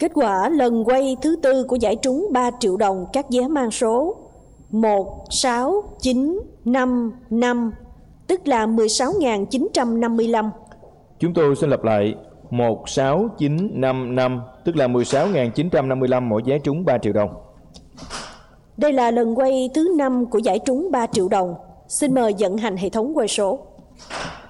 Kết quả lần quay thứ tư của giải trúng 3 triệu đồng các vé mang số 16955, tức là 16.955. Chúng tôi xin lặp lại 16955, tức là 16.955 mỗi vé trúng 3 triệu đồng. Đây là lần quay thứ 5 của giải trúng 3 triệu đồng. Xin mời vận hành hệ thống quay số.